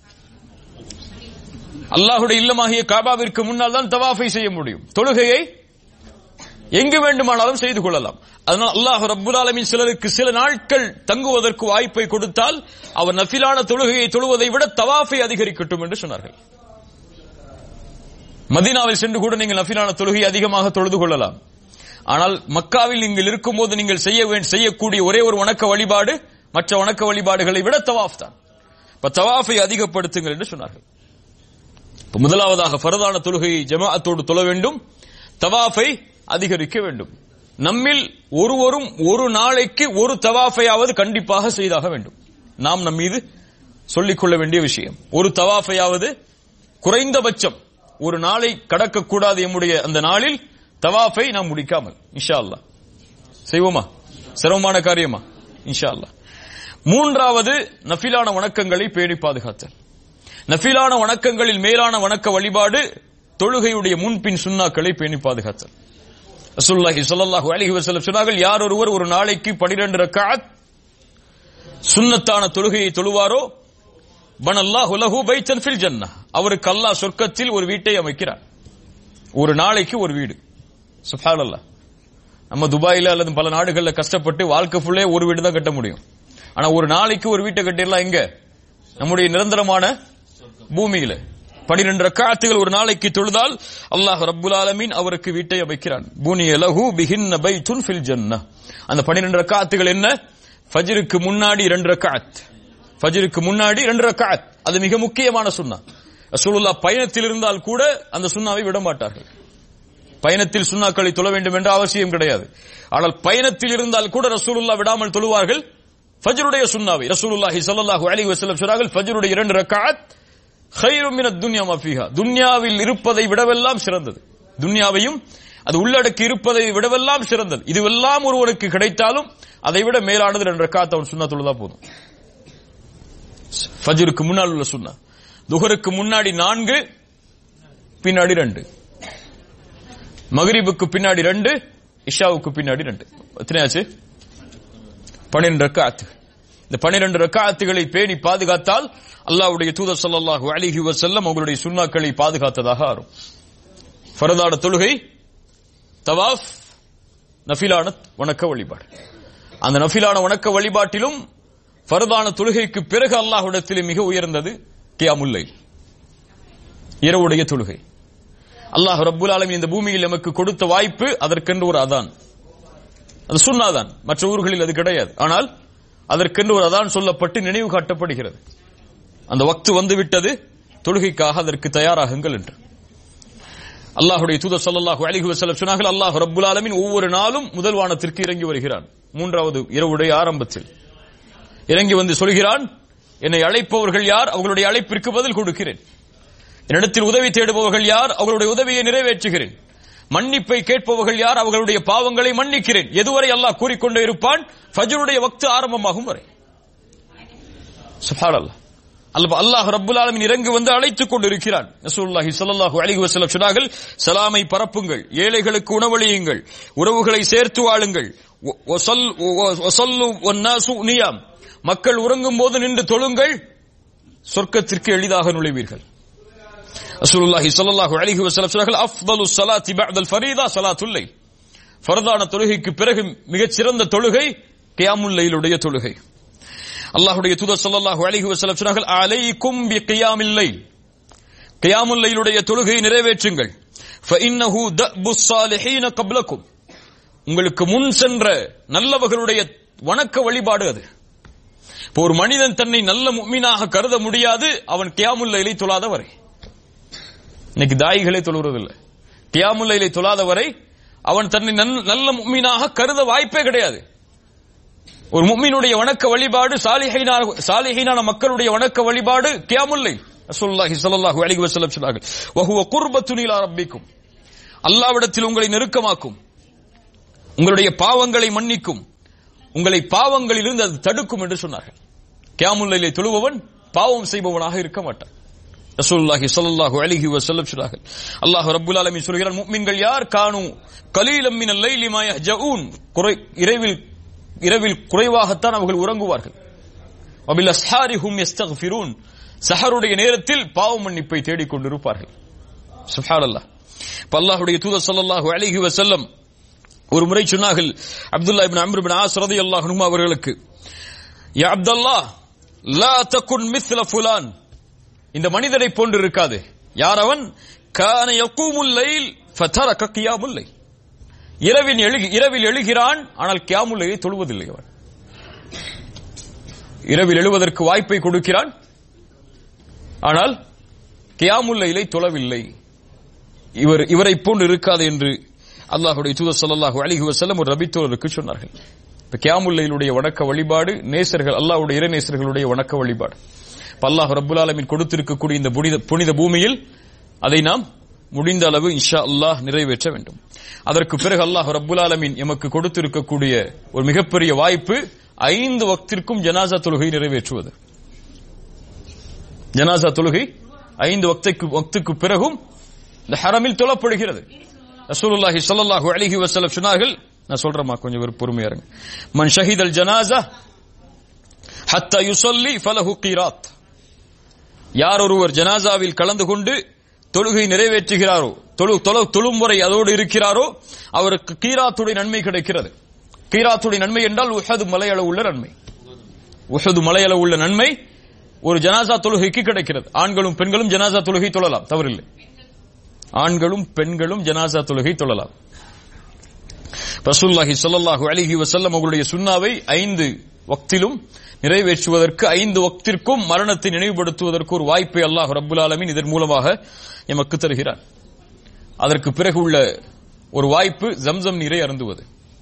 அல்லாஹ்வுடைய இல்லமாகிய காபாவிற்கு முன்னால் தான் தவாஃபை செய்ய முடியும். தொழுகையை எங்கு வேண்டுமானாலும் செய்து கொள்ளலாம். அதனால் அல்லாஹ் ரப்புல் ஆலமீன் சிலருக்கு சில நாட்கள் தங்குவதற்கு வாய்ப்பை கொடுத்தால் அவர் நஃபிலான தொழுகையை தொழுவதை விட தவாஃபை அதிகரிக்கட்டும் என்று சொன்னார்கள். மதீனாவில் சென்று கூட நீங்கள் நஃபிலான தொழுகை அதிகமாக தொழுது கொள்ளலாம். ஆனால் மக்காவில் நீங்கள் இருக்கும்போது நீங்கள் செய்ய செய்யக்கூடிய ஒரே ஒரு வணக்க வழிபாடு மற்ற வணக்க வழிபாடுகளை விட தவாஃப் தான். இப்ப தவாஃபை அதிகப்படுத்துங்கள் என்று சொன்னார்கள். முதலாவதாக ஃபர்தான தொழுகையை ஜமாஅத்தோடு தொழ வேண்டும், தவாஃபை அதிகரிக்க வேண்டும். நம்மில் ஒருவரும் ஒரு நாளைக்கு ஒரு தவாஃபையாவது கண்டிப்பாக செய்தாக வேண்டும். நாம் நம் மீது சொல்லிக்கொள்ள வேண்டிய விஷயம், ஒரு தவாஃபையாவது குறைந்தபட்சம் ஒரு நாளை கடக்கக்கூடாது. எம்முடைய அந்த நாளில் தவாஃபை நாம் முடிக்காமல் இன்ஷா அல்லாஹ் செய்வோமா? சிரமமான காரியமா? இன்ஷா அல்லாஹ். மூன்றாவது நஃபிலான வணக்கங்களை பேணி பாதுகாத்தல். நஃபிலான வணக்கங்களில் மேலான வணக்க வழிபாடு தொழுகையுடைய முன்பின் சுன்னாக்களை பேணி பாதுகாத்தல். ரசூலுல்லாஹி ஸல்லல்லாஹு அலைஹி வஸல்லம் சொன்னார்கள், யார் ஒருவர் ஒரு நாளைக்கு பன்னிரண்டு ரக்அத் சுன்னத்தான தொழுகையை தொழுவாரோ பனல்லாஹு லஹு பைத்தன் ஃபில் ஜன்னah, அவருக்கு அல்லாஹ் சொர்க்கத்தில் ஒரு வீட்டை அமைக்கிறார். ஒரு நாளைக்கு ஒரு வீடு. சுப்ஹானல்லாஹ். நம்ம துபாயில அல்லது பல நாடுகள்ல கஷ்டப்பட்டு வாழ்க்கை ஃபுல்லே ஒரு வீடு தான் கட்ட முடியும். ஆனா ஒரு நாளைக்கு ஒரு வீட்டை கட்டிடலாம் எங்க? நம்முடைய நிரந்தரமான பூமியில. பன்னிரண்டு ரக்அத்துகள் ஒரு நாளைக்கு தொழுதால் அல்லாஹ் ரப்புல் ஆலமீன் அவருக்கு வீட்டை அமைக்கிறான். புனிய லஹு பிஹின்ன பைத்துன் ஃபில் ஜன்னah. அந்த பன்னிரண்டு ரக்அத்துகள் என்ன? ஃபஜ்ருக்கு முன்னாடி இரண்டு ரக்அத், ஃபஜ்ருக்கு முன்னாடி இரண்டு ரக்அத். அது மிக முக்கியமான சுன்னா. ரசூலுல்லாஹ் பயணத்தில் இருந்தால் கூட அந்த சுன்னாவை விட மாட்டார்கள். பயணத்தில் சுன்னாக்களை தொழ வேண்டும் என்ற அவசியம் கிடையாது. ஆனால் பயணத்தில் இருந்தால் கூட ரசூலுல்லாஹ் விடாமல் தொழுவார்கள் ஃபஜ்ருடைய சுன்னாவை. ரசூலுல்லாஹி ஸல்லல்லாஹு அலைஹி வஸல்லம் சொன்னார்கள், ஃபஜ்ருடைய இரண்டு ரக்அத் கைரும் மினத் துன்யா மா ஃபீஹா, துன்யாவில் இருப்பதை விடவெல்லாம் சிறந்தது. துன்யாவையும் அது உள்ளடக்கி இருப்பதை விடவெல்லாம் சிறந்தது. இதுவெல்லாம் ஒருவனுக்கு கிடைத்தாலும் அதை விட மேலானது இரண்டு ரக்அத் அவன் சுன்னா தொழுதா போதும். ஃபஜ்ருக்கு முன்னால் உள்ள சுன்னா. துஹருக்கு முன்னாடி நான்கு, பின்னாடி ரெண்டு. மக்ரிபுக்கு பின்னாடி ரெண்டு, இஷாவுக்கு பின்னாடி ரெண்டு. எத்தனையாச்சு? பன்னிரண்டு ரக்அத். இந்த பன்னிரண்டு ரக்அத்துகளை பேணி பாதுகாத்தால் அல்லாஹ்வுடைய தூதர் ஸல்லல்லாஹு அலைஹி வஸல்லம் அவங்களுடைய சுன்னாக்களை பாதுகாத்ததாக ஆகும். ஃபர்தான தொழுகை, தவாஃப், நஃபிலான வணக்க வழிபாடு. அந்த நஃபிலான வணக்க வழிபாட்டிலும் ஃபர்தான தொழுகைக்கு பிறகு அல்லாஹ்விடத்தில் மிக உயர்ந்தது கியாமுல் லைல், இரவுடைய தொழுகை. அல்லாஹ் ரப்புல் ஆலமீன் இந்த பூமியில் நமக்கு கொடுத்த வாய்ப்பு அதற்கென்று ஒரு அதான். அது சுன்னாதான், மற்ற ஊர்களில் அது கிடையாது. ஆனால் அதற்கென்று ஒரு அதான் சொல்லப்பட்டு நினைவு காட்டப்படுகிறது. அந்த வக்து வந்துவிட்டது, தொழுகைக்காக அதற்கு தயாராகுங்கள் என்று. அல்லாஹ்வுடைய தூதர் ஸல்லல்லாஹு அலைஹி வஸல்லம் சொன்னார்கள், அல்லாஹ் ரப்புல் ஆலமீன் ஒவ்வொரு நாளும் முதல் வானத்திற்கு இறங்கி வருகிறான். மூன்றாவது இரவுடைய ஆரம்பத்தில் இறங்கி வந்து சொல்கிறான், என்னை அழைப்பவர்கள் யார்? அவர்களுடைய அழைப்பிற்கு பதில் கொடுக்கிறேன். என்னிடத்தில் உதவி தேடுபவர்கள் யார்? அவர்களுடைய உதவியை நிறைவேற்றுகிறேன். மன்னிப்பை கேட்பவர்கள் யார்? அவர்களுடைய பாவங்களை மன்னிக்கிறேன். எதுவரை அல்லாஹ் கூறிக்கொண்டே இருப்பான்? ஃபஜ்ருடைய வக்து ஆரம்பமாகும் வரை. சுப்ஹானல்லாஹ். அல்லாஹ் ரப்புல் ஆலமீன் இறங்கி வந்து அழைத்துக் கொண்டிருக்கிறான். ரசூலுல்லாஹி ஸல்லல்லாஹு அலைஹி வஸல்லம் சொன்னார்கள், சலாமை பரப்புங்கள், ஏழைகளுக்கு உணவளியுங்கள், உறவுகளை சேர்த்து வாழுங்கள், மக்கள் உறங்கும் போது நின்று தொழுங்கள், சொர்க்கத்திற்கு எளிதாக நுழைவீர்கள். ரசூலுல்லாஹி ஸல்லல்லாஹு அலைஹி வஸல்லம் சொன்னார்கள், அஃதலுஸ் ஸலாத்தி பஅதல் ஃபரீதா ஸலாத்துல் லைல், ஃபர்தான தொழுகைக்கு பிறகு மிகச் சிறந்த தொழுகை கியாமுல் லைலுடைய தொழுகை. அல்லாஹ்வுடைய தூதர் ஸல்லல்லாஹு அலைஹி வஸல்லம் சொன்னார்கள், அலைக்கும் பிகியாமில் லைல், கியாமுல் லைலுடைய தொழுகையை நிறைவேற்றுங்கள். ஃபஇன்னஹு தஅபுஸ் ஸாலிஹீன கப்லக்கும், உங்களுக்கு முன் சென்ற நல்லவர்களுடைய வணக்க வழிபாடு அது. இப்போ ஒரு மனிதன் தன்னை நல்ல முஃமினாக கருத முடியாது அவன் கியாமுல் லைலை தொழாத வரை. இன்னைக்கு தாயிகளே தொழுவதில்லை. கியாமுல் லைலை தொழாத வரை அவன் தன்னை நல்ல முஃமினாக கருத வாய்ப்பே கிடையாது. ஒரு முஃமினுடைய வணக்க வழிபாடு, சாலிஹீனான சாலிஹீனான மக்களுடைய வணக்க வழிபாடு கியாமுல் லைல். ரசூலுல்லாஹி ஸல்லல்லாஹு அலைஹி வஸல்லம் சொன்னார்கள், வஹுவ குர்பத்துன் இலா ரப்பிக்கும், அல்லாஹ்விடத்தில் உங்களை நெருக்கமாக்கும், உங்களுடைய பாவங்களை மன்னிக்கும், உங்களை பாவங்களிலிருந்து அது தடுக்கும் என்று சொன்னார்கள். கியாமுல் லைலை தொழுபவன் பாவம் செய்பவனாக இருக்க மாட்டான். ரசூலுல்லாஹி ஸல்லல்லாஹு அலைஹி வஸல்லம் சொன்னார்கள், அல்லாஹ் ரப்பல் ஆலமீன் சொல்கிறார், முஃமின்கள் யார் கானு கலீலம் மினல் லைலி மா யஹ்ஜஊன், இரவில் இரவில் குறைவாகத்தான் அவர்கள் உறங்குவார்கள். வபில் அஸ்ஹாரி ஹும் யஸ்தக்ஃபிரூன், சஹருடைய நேரத்தில் பாவ மன்னிப்பை தேடிக் கொண்டிருப்பார்கள். சுப்ஹானல்லாஹ். அல்லாஹ்வுடைய தூதர் ஸல்லல்லாஹு அலைஹி வஸல்லம் ஒரு முறை சொன்னார்கள், அப்துல்லா இப்னு அம்ர் இப்னு ஆஸ் ரலியல்லாஹு அன்ஹு அவர்களுக்கு, யா அப்துல்லாஹ் லா தகுன் மிஸ்ல ஃபுலான், இந்த மனிதரை போன்று இருக்காது. யார் அவன்? கான யகூமுல் லைல் ஃபதரக கியாமுல் லைல், இரவில் இரவில் எழுகிறான், ஆனால் கியாமுல் லைலை தொழுவதில்லை. அவன் இரவில் எழுவதற்கு வாய்ப்பை கொடுக்கிறான், ஆனால் கியாமுல் லைலை தொழவில்லை. இவர் இவரை போன்று இருக்காது என்று அல்லாஹ்வுடைய தூதர் ஸல்லல்லாஹு அலைஹி வஸல்லம் ஒரு நபித்தோருக்கு சொன்னார்கள். இப்ப கியாமுல் லைலுடைய வணக்க வழிபாடு நேசர்கள், அல்லாஹ்வுடைய இறை நேசர்களுடைய வணக்க வழிபாடு. அல்லாஹ் ரப்பல் ஆலமீன் கொடுத்திருக்கக்கூடிய இந்த புனித பூமியில் அதை நாம் முடிந்த அளவு இன்ஷா அல்லாஹ் நிறைவேற்ற வேண்டும். அதற்கு பிறகு அல்லாஹ் ரப்பல் ஆலமீன் எமக்கு கொடுத்திருக்கக்கூடிய ஒரு மிகப்பெரிய வாய்ப்பு ஐந்து வக்திற்கும் ஜனாசா தொழுகை நிறைவேற்றுவது. ஜனாசா தொழுகை ஐந்து வக்துக்கு பிறகும் இந்த ஹரமில் தொழப்படுகிறது. ரசூலுல்லாஹி ஸல்லல்லாஹு அலைஹி வஸல்லம் சொன்னார்கள், நான் சொல்றேமா கொஞ்சம் பொறுமையா இருங்க, மன் ஷஹீதல் ஜனாஸா ஹத்தா யுஸல்லி ஃபலஹு கீராத், யார் ஒருவர் ஜனாசாவில் கலந்து கொண்டு தொழுகை நிறைவேற்றுகிறாரோ, தொழும் வரை அதோடு இருக்கிறாரோ, அவருக்கு கீராத்துடைய நன்மை கிடைக்கிறது. கீராத்துடைய நன்மை என்றால் உஹது மலையளவு உள்ள நன்மை. உஹது மலையளவு உள்ள நன்மை ஒரு ஜனாசா தொழுகைக்கு கிடைக்கிறது. ஆண்களும் பெண்களும் ஜனாசா தொழுகை தொழலாம், தவறில்லை. ஆண்களும் பெண்களும் ஜனாசா தொழுகை தொழலாம். ரசூலுல்லாஹி ஸல்லல்லாஹு அலைஹி வஸல்லம் அவர்களுடைய சுன்னாவை ஐந்து வக்திலும் நிறைவேற்றுவதற்கு, ஐந்து வக்திற்கும் மரணத்தை நினைவுபடுத்துவதற்கு ஒரு வாய்ப்பை அல்லாஹ் ரப்பல் ஆலமீன் இதன் மூலமாக எமக்கு தருகிறார். அதற்கு பிறகு உள்ள ஒரு வாய்ப்பு ஜம்சம் நீரை அருந்துவது.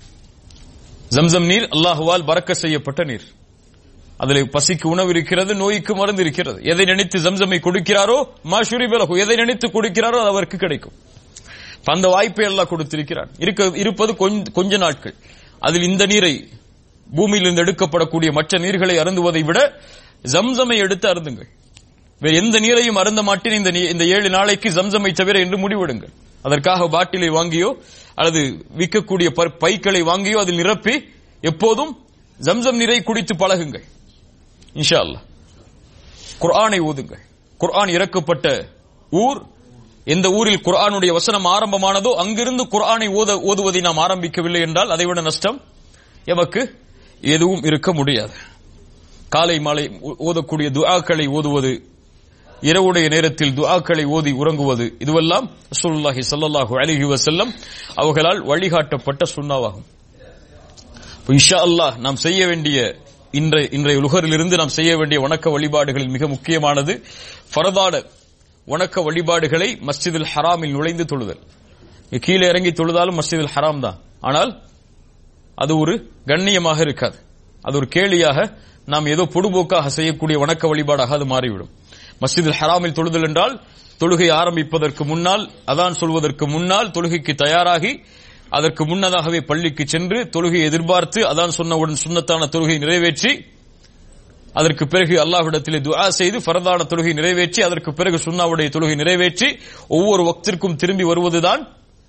ஜம்சம் நீர் அல்லாஹுவால் பரக்கத் செய்யப்பட்ட நீர். அதில் பசிக்கு உணவு இருக்கிறது, நோய்க்கு மருந்து இருக்கிறது. எதை நினைத்து ஜம்சமை கொடுக்கிறாரோ மாஷுரி பலகு, எதை நினைத்து கொடுக்கிறாரோ அது அவருக்கு கிடைக்கும். அந்த வாய்ப்பை அல்லாஹ் கொடுத்திருக்கிறார். இருப்பது கொஞ்ச நாட்கள். அதில் இந்த நீரை, பூமியிலிருந்து எடுக்கப்படக்கூடிய மற்ற நீர்களை அருந்துவதை விட ஜம்சமை எடுத்து அருந்துங்கள். வேறு எந்த நீரையும் அருந்த மாட்டேன் இந்த ஏழு நாளைக்கு ஜம்சமை தவிர என்று முடிவெடுங்கள். அதற்காக பாட்டிலை வாங்கியோ அல்லது விற்கக்கூடிய பைக்களை வாங்கியோ அதில் நிரப்பி எப்போதும் ஜம்சம் நீரை குடித்து பழகுங்கள். இன்ஷா அல்லாஹ். குர்ஆனை ஓதுங்கள். குர்ஆன் இறக்கப்பட்ட ஊர், எந்த ஊரில் குர்ஆனுடைய வசனம் ஆரம்பமானதோ அங்கிருந்து குர்ஆனை ஓதுவதை நாம் ஆரம்பிக்கவில்லை என்றால் அதைவிட நஷ்டம் எமக்கு எதுவும் இருக்க முடியாது. காலை மாலை ஓதக்கூடிய துஆக்களை ஓதுவது, இரவுடைய நேரத்தில் துஆக்களை ஓதி உறங்குவது, இதுவெல்லாம் ரசூலுல்லாஹி ஸல்லல்லாஹு அலைஹி வஸல்லம் அவர்களால் வழிகாட்டப்பட்ட சுன்னாவாகும். இன்ஷா அல்லாஹ் நாம் செய்ய வேண்டிய இன்றைய இன்றைய உலகிலிருந்து நாம் செய்ய வேண்டிய வணக்க வழிபாடுகளில் மிக முக்கியமானது ஃபரதான வணக்க வழிபாடுகளை மஸ்ஜிதுல் ஹராமில் நுழைந்து தொழுதல். கீழே இறங்கி தொழுதாலும் மஸ்ஜிதுல் ஹராம் தான், ஆனால் அது ஒரு கண்ணியமாக இருக்காது. அது ஒரு கேலியாக, நாம் ஏதோ பொடுபோக்காக செய்யக்கூடிய வணக்க வழிபாடாக அது மாறிவிடும். மஸ்ஜிதுல் ஹராமில் தொழுதல் என்றால் தொழுகை ஆரம்பிப்பதற்கு முன்னால், அதான் சொல்வதற்கு முன்னால் தொழுகைக்கு தயாராகி அதற்கு முன்னதாகவே பள்ளிக்கு சென்று தொழுகை எதிர்பார்த்து அதான் சொன்னவுடன் சுன்னத்தான தொழுகை நிறைவேற்றி அதற்கு பிறகு அல்லாஹ்விடத்திலே துஆ செய்து ஃபரதான தொழுகை நிறைவேற்றி அதற்கு பிறகு சுன்னாவுடைய தொழுகை நிறைவேற்றி ஒவ்வொரு வக்திற்கும் திரும்பி வருவதுதான்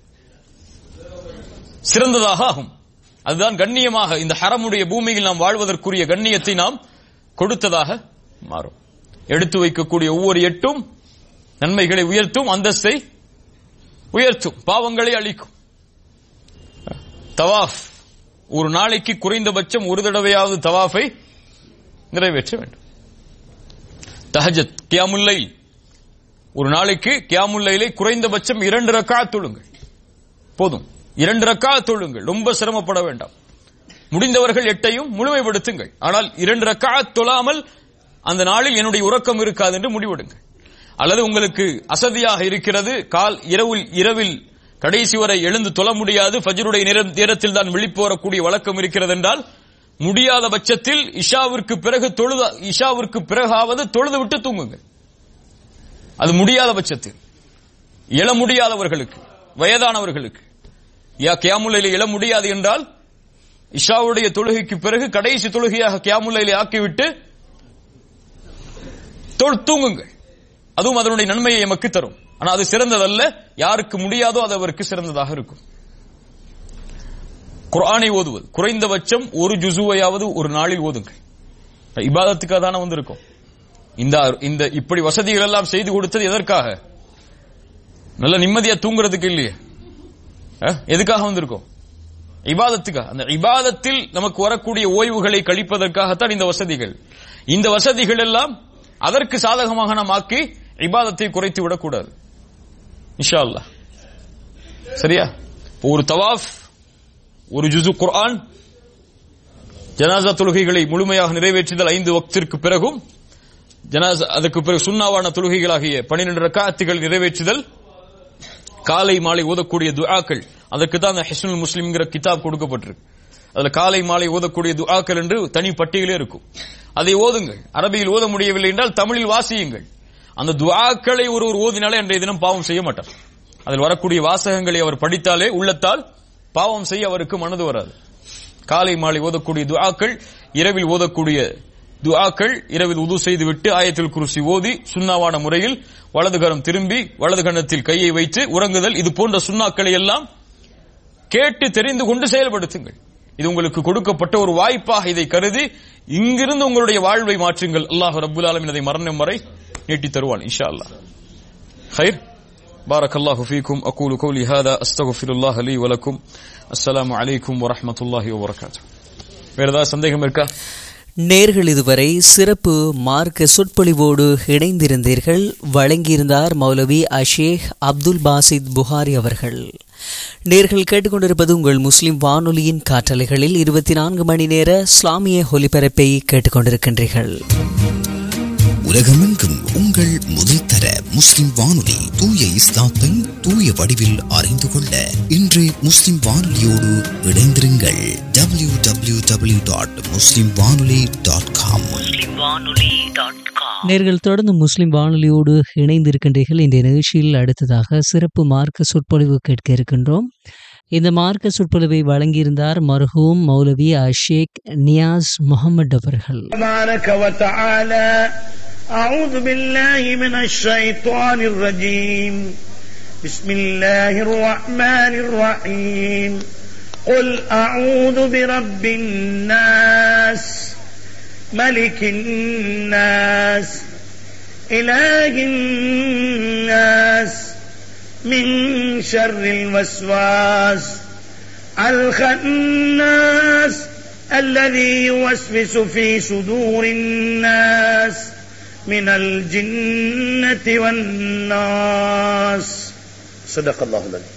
சிறந்ததாக ஆகும். அதுதான் கண்ணியமாக, இந்த ஹரமுடைய பூமியில் நாம் வாழ்வதற்குரிய கண்ணியத்தை நாம் கொடுத்ததாக மாறும். எடுத்து வைக்கக்கூடிய ஒவ்வொரு எட்டும் நன்மைகளை உயர்த்தும், அந்தஸ்தை உயர்த்தும், பாவங்களை அளிக்கும். தவாஃப், ஒரு நாளைக்கு குறைந்தபட்சம் ஒரு தடவையாவது தவாஃபை நிறைவேற்ற வேண்டும். தஹஜத், கியாமுல் லைல், ஒரு நாளைக்கு கியாமுல் லைலை குறைந்தபட்சம் இரண்டு ரக்காத் தொழுங்கள் போதும். இரண்டு ரக்காத் தொழுங்கள், ரொம்ப சிரமப்பட வேண்டாம். முடிந்தவர்கள் எட்டையும் முழுமைப்படுத்துங்கள். ஆனால் இரண்டு ரக்காத் தொழாமல் அந்த நாளில் என்னுடைய உறக்கம் இருக்காது என்று முடிவெடுங்கள். அல்லது உங்களுக்கு அசதியாக இருக்கிறது, கால் இரவில் இரவில் கடைசி வரை எழுந்து தொழ முடியாது, ஃபஜ்ருடைய நேரத்தில் தான் விழிப்பு வரக்கூடிய வழக்கம் இருக்கிறது என்றால் முடியாத பட்சத்தில் இஷாவிற்கு பிறகு தொழுத இஷாவிற்கு பிறகாவது தொழுது விட்டு தூங்குங்கள். அது முடியாத பட்சத்தில் எழ முடியாதவர்களுக்கு, வயதானவர்களுக்கு, யா கியாமுல்லைல எழ முடியாது என்றால் இஷாவுடைய தொழுகைக்கு பிறகு கடைசி தொழுகையாக கியாமுல்லைலை ஆக்கிவிட்டு தூங்குங்கள். அதுவும் அதனுடைய நன்மையை எமக்கு தரும். ஆனா அது சிறந்ததல்ல. யாருக்கு முடியாதோ அது அவருக்கு சிறந்ததாக இருக்கும். குர்ஆனை ஓதுவது குறைந்தபட்சம் ஒரு ஜுசுவையாவது ஒரு நாளில் ஓதுங்கள். இபாதத்துக்காக தானே வந்திருக்கும். இந்த இந்த இப்படி வசதிகள் எல்லாம் செய்து கொடுத்தது எதற்காக? நல்ல நிம்மதியா தூங்குறதுக்கு இல்லையே, எதுக்காக வந்திருக்கோம்? இபாதத்துக்காக. அந்த இபாதத்தில் நமக்கு வரக்கூடிய ஓய்வுகளை கழிப்பதற்காகத்தான் இந்த வசதிகள். இந்த வசதிகள் எல்லாம் அதற்கு சாதகமாக நாம் ஆக்கி இபாதத்தை குறைத்து விடக்கூடாது. இன்ஷா அல்லாஹ். சரியா? ஒரு தவாஃப், ஒரு ஜுசு குர்ஆன், ஜனாசா தொழுகைகளை முழுமையாக நிறைவேற்றுதல் ஐந்து வக்திற்கு பிறகும், ஜனாசா அதற்கு பிறகு சுன்னாவான தொழுகைகளாகிய பன்னிரண்டு ரக்காத்துகள் நிறைவேற்றுதல், காலை மாலை ஓதக்கூடிய துஆக்கள், அதற்கு தான் அந்த ஹிஸ்னுல் முஸ்லிம்ங்கிற கிதாப் கொடுக்கப்பட்டிருக்கு. அதுல காலை மாலை ஓதக்கூடிய துஆக்கள் என்று தனி பட்டியலே இருக்கும். அதை ஓதுங்கள். அரபியில் ஓத முடியவில்லை என்றால் தமிழில் வாசியுங்கள். அந்த துஆக்களை ஒருவர் ஓதினாலே அன்றைய தினம் பாவம் செய்ய மாட்டார். அதில் வரக்கூடிய வாசகங்களை அவர் படித்தாலே உள்ளத்தால் பாவம் செய்ய அவருக்கு மனது வராது. காலை மாலை ஓதக்கூடிய துஆக்கள், இரவில் ஓதக்கூடிய துஆக்கள், இரவில் உது செய்துவிட்டு ஆயத்துல் குர்சி ஓதி சுன்னாவான முறையில் வலதுகரம் திரும்பி வலது கன்னத்தில் கையை வைத்து உறங்குதல், இது போன்ற சுன்னாக்களை எல்லாம் கேட்டு தெரிந்து கொண்டு செயல்படுத்துங்கள். இது உங்களுக்கு கொடுக்கப்பட்ட ஒரு வாய்ப்பாக இதை கருதி இங்கிருந்து உங்களுடைய வாழ்வை மாற்றுங்கள். அல்லாஹ் ரப்புல் ஆலமீன் அதை மரணம் வரை நீட்டி தருவான் இன்ஷா அல்லாஹ். خير بارك الله فيكم أقول قولي هذا أستغفر الله لي ولكم السلام عليكم ورحمة الله وبركاته. வேற ஏதாவது சந்தேகம் இருக்கா? நேர்கள் இதுவரை சிறப்பு மார்க்க சொற்பொழிவோடு இணைந்திருந்தீர்கள். வழங்கியிருந்தார் மௌலவி அஷேக் அப்துல் பாசித் புகாரி அவர்கள். நேர்கள் கேட்டுக்கொண்டிருப்பது உங்கள் முஸ்லிம் வானொலியின் காற்றலைகளில் இருபத்தி நான்கு மணி நேர இஸ்லாமிய ஒலிபரப்பை கேட்டுக்கொண்டிருக்கின்றீர்கள். உலகமெங்கும் உங்கள் முதல் தர முஸ்லிம் வானொலி தூய இஸ்லாத்தை தூய வடிவில் அறிந்து கொள்ள இன்று முஸ்லிம் வானொலியோடு இணைந்திருங்கள். டபிள்யூ டபிள்யூ டபிள்யூ டாட் முஸ்லிம் வானொலி டாட் காம். நேர்கள் தொடர்ந்து முஸ்லிம் வானொலியோடு இணைந்திருக்கின்றீர்கள். இந்த நிகழ்ச்சியில் அடுத்ததாக சிறப்பு மார்க்க சொற்பொழிவு கேட்க இருக்கின்றோம். இந்த மார்க்க சொற்பொழிவை வழங்கியிருந்தார் மர்ஹூம் மௌலவி அஷேக் நியாஸ் முகமது அவர்கள். أعوذ بالله من الشيطان الرجيم. بسم الله الرحمن الرحيم. قل أعوذ برب الناس ملك الناس إله الناس من شر الوسواس الخناس الذي يوسوس في صدور الناس من الجنة والناس. صدق الله العظيم.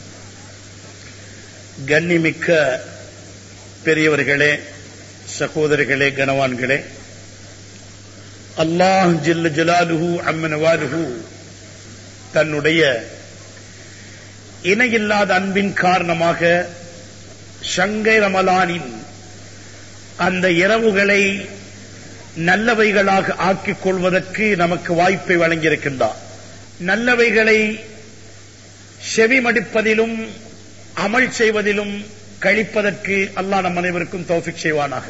கண்ணிமிக்க பெரியவர்களே, சகோதரர்களே, கனவான்களே, அல்லாஹ் ஜல்ல ஜலாலுஹு அம்ம நவாலுஹு தன்னுடைய இணையில்லாத அன்பின் காரணமாக ஷங்கை ரமலானின் அந்த இரவுகளை நல்லவைகளாக ஆக்கிக் கொள்வதற்கு நமக்கு வாய்ப்பை வழங்கியிருக்கின்றார். நல்லவைகளை செவிமடிப்பதிலும் அமல் செய்வதிலும் கழிப்பதற்கு அல்லாஹ் நம் அனைவருக்கும் தௌஃபீக் செய்வானாக.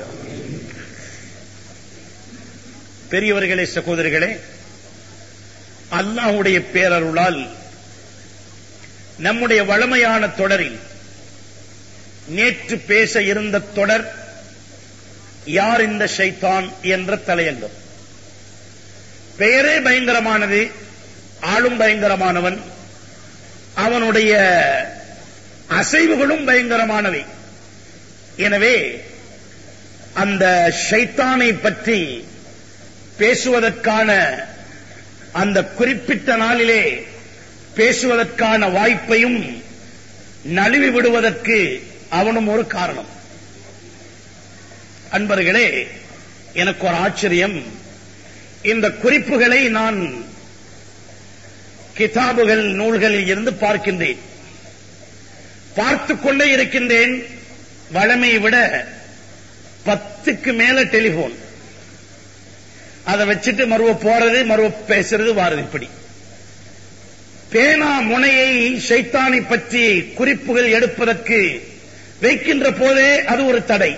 பெரியவர்களே, சகோதரிகளே, அல்லாஹ்வுடைய பேரருளால் நம்முடைய வளமையான தொடரில் நேற்று பேச இருந்த தொடர் யார் இந்த ஷைத்தான் என்ற தலையங்கம். பெயரே பயங்கரமானது, ஆளும் பயங்கரமானவன், அவனுடைய அசைவுகளும் பயங்கரமானவை. எனவே அந்த ஷைத்தானை பற்றி பேசுவதற்கான அந்த குறிப்பிட்ட நாளிலே பேசுவதற்கான வாய்ப்பையும் நழுவி விடுவதற்கு அவனும் ஒரு காரணம். அன்பர்களே, எனக்கு ஒரு ஆச்சரியம். இந்த குறிப்புகளை நான் கிதாபுகள் நூல்களில் இருந்து பார்க்கின்றேன், பார்த்துக் கொண்டே இருக்கின்றேன். வழமையை விட பத்துக்கு மேல டெலிபோன், அதை வச்சுட்டு மறுவ போறது, மறுவ பேசுறது, வாரது. இப்படி பேனா முனையை ஷைத்தானை பற்றி குறிப்புகள் எடுப்பதற்கு வைக்கின்ற போதே அது ஒரு தடை.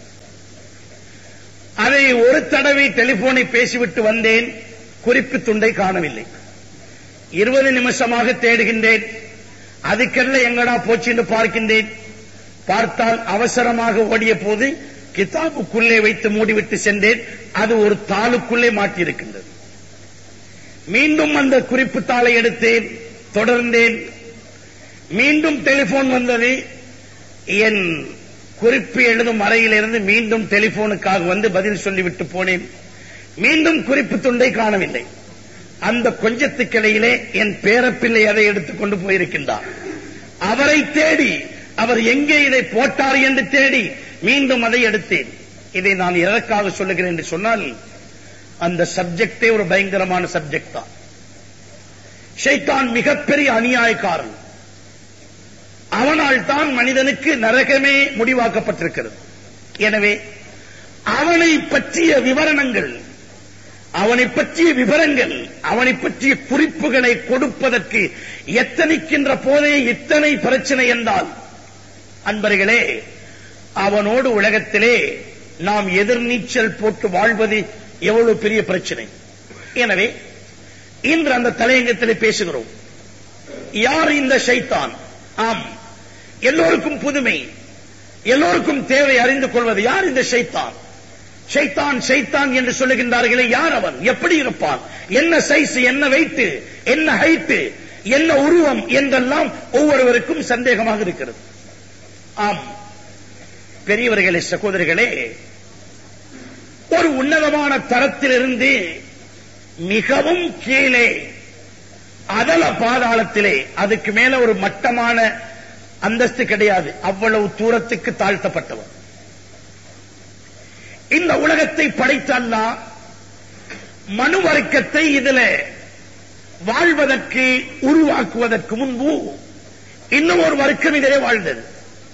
அதை ஒரு தடவை டெலிபோனை பேசிவிட்டு வந்தேன், குறிப்பு துண்டை காணவில்லை. இருபது நிமிஷமாக தேடுகின்றேன், அதுக்கெல்லாம் எங்கடா போச்சு என்று பார்க்கின்றேன். பார்த்தால் அவசரமாக ஓடிய போது கிதாபுக்குள்ளே வைத்து மூடிவிட்டு சென்றேன். அது ஒரு தாளுக்குள்ளே மாட்டியிருக்கின்றது. மீண்டும் அந்த குறிப்பு தாளை எடுத்தேன், தொடர்ந்தேன். மீண்டும் டெலிபோன் வந்தது. என் குறிப்பு எழுதும் அறையிலிருந்து மீண்டும் டெலிபோனுக்காக வந்து பதில் சொல்லிவிட்டு போனேன். மீண்டும் குறிப்பு துண்டை காணவில்லை. அந்த கொஞ்சத்துக்கிடையிலே என் பேரப்பிள்ளை அதை எடுத்துக்கொண்டு போயிருக்கின்றார். அவரை தேடி, அவர் எங்கே இதை போட்டார் என்று தேடி மீண்டும் அதை எடுத்தேன். இதை நான் எதற்காக சொல்லுகிறேன் என்று சொன்னால், அந்த சப்ஜெக்டே ஒரு பயங்கரமான சப்ஜெக்ட் தான். ஷைத்தான் மிகப்பெரிய அநியாயக்காரன். அவனால் தான் மனிதனுக்கு நரகமே முடிவாக்கப்பட்டிருக்கிறது. எனவே அவனை பற்றிய விவரணங்கள், அவனை பற்றிய விவரங்கள், அவனை பற்றிய குறிப்புகளை கொடுப்பதற்கு எத்தனிக்கின்ற போதே இத்தனை பிரச்சனை என்றால், அன்பர்களே, அவனோடு உலகத்திலே நாம் எதிர்நீச்சல் போட்டு வாழ்வது எவ்வளவு பெரிய பிரச்சனை. எனவே இன்று அந்த தலையங்கத்திலே பேசுகிறோம். யார் இந்த ஷைத்தான்? ஆம், எல்லோருக்கும் புதுமை, எல்லோருக்கும் தேவை அறிந்து கொள்வது. யார் இந்த ஷைத்தான்? ஷைத்தான் ஷைத்தான் என்று சொல்லுகின்றார்களே, யார் அவன்? எப்படி இருப்பான்? என்ன சைஸ், என்ன வெயிட், என்ன ஹைட், என்ன உருவம் என்றெல்லாம் ஒவ்வொருவருக்கும் சந்தேகமாக இருக்கிறது. ஆம் பெரியவர்களே, சகோதரிகளே, ஒரு உன்னதமான தரத்திலிருந்து மிகவும் கீழே அதல பாதாளத்திலே, அதுக்கு மேல ஒரு மட்டமான அந்தஸ்து கிடையாது, அவ்வளவு தூரத்துக்கு தாழ்த்தப்பட்டவன். இந்த உலகத்தை படைத்த அல்லாஹ் மனு வர்க்கத்தை இதில் வாழ்வதற்கு உருவாக்குவதற்கு முன்பு இன்னும் ஒரு வர்க்கம் இதிலே வாழ்ந்தது.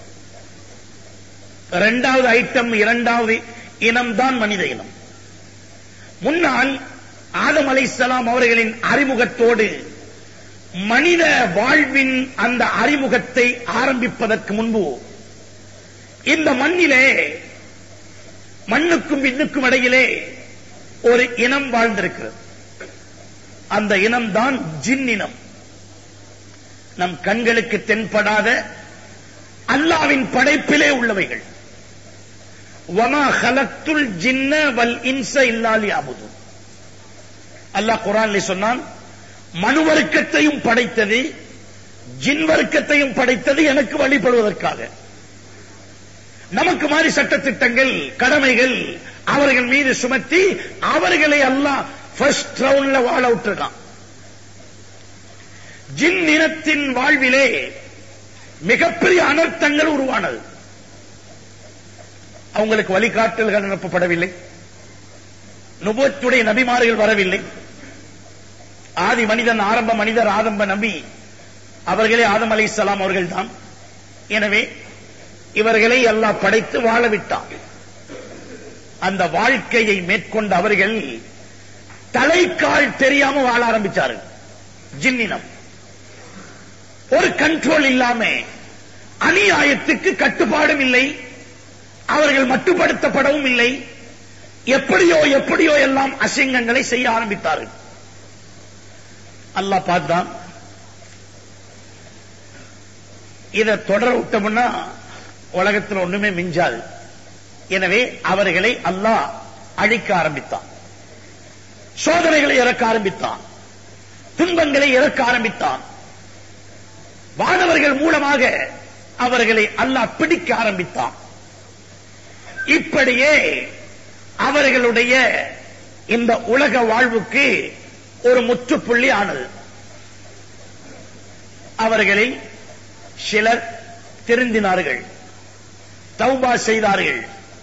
இரண்டாவது ஐட்டம், இரண்டாவது இனம்தான் மனித இனம். முன்னால் ஆதம் அலைஹிஸ்ஸலாம் அவர்களின் அறிமுகத்தோடு மனித வாழ்வின் அந்த அறிமுகத்தை ஆரம்பிப்பதற்கு முன்பு இந்த மண்ணிலே, மண்ணுக்கும் விண்ணுக்கும் இடையிலே ஒரு இனம் வாழ்ந்திருக்கிறது. அந்த இனம்தான் ஜின் இனம். நம் கண்களுக்கு தென்படாத அல்லாவின் படைப்பிலே உள்ளவைகள். வமா ஹலக்துல் ஜின்ன வல் இன்ஸ இல்லா லியஅபுதூன். அல்லாஹ் குர்ஆனிலே சொன்னான், மனு வர்க்கத்தையும் படைத்தது, ஜின் வர்க்கத்தையும் படைத்தது எனக்கு வழிபடுவதற்காக. நமக்கு மாதிரி சட்டத்திட்டங்கள், கடமைகள் அவர்கள் மீது சுமத்தி அவர்களை அல்லாஹ் ஃபர்ஸ்ட் ரவுண்ட்ல வாழ விட்டுருக்கான். ஜின் இனத்தின் வாழ்விலே மிகப்பெரிய அனர்த்தங்கள் உருவானது. அவங்களுக்கு வழிகாட்டல்கள் அனுப்பப்படவில்லை, நுபுவத்துடைய நபிமார்கள் வரவில்லை. ஆதி மனிதன், ஆரம்ப மனிதர் ஆரம்ப நபி அவர்களே ஆதம் அலைஹிஸ்ஸலாம் அவர்கள் தான். எனவே இவர்களை அல்லாஹ் படைத்து வாழ விட்டான். அந்த வாழ்க்கையை மேற்கொண்ட அவர்கள் தலைக்கால் தெரியாம வாழ ஆரம்பிச்சார்கள். ஜின்னினம் ஒரு கண்ட்ரோல் இல்லாம, அநியாயத்துக்கு கட்டுப்பாடும் இல்லை, அவர்கள் மட்டுப்படுத்தப்படவும் இல்லை. எப்படியோ எப்படியோ எல்லாம் அசிங்கங்களை செய்ய ஆரம்பித்தார்கள். அல்லாஹ் பார்த்தான், இதை தொடர விட்டோம்னா உலகத்தில் ஒண்ணுமே மிஞ்சாது. எனவே அவர்களை அல்லாஹ் அழிக்க ஆரம்பித்தான், சோதனைகளை இறக்க ஆரம்பித்தான், துன்பங்களை இறக்க ஆரம்பித்தான். வானவர்கள் மூலமாக அவர்களை அல்லாஹ் பிடிக்க ஆரம்பித்தான். இப்படியே அவர்களுடைய இந்த உலக வாழ்வுக்கு ஒரு முற்றுப்புள்ளி ஆனது. அவர்களில் சிலர் திருந்தினார்கள், தௌபா செய்தார்கள்.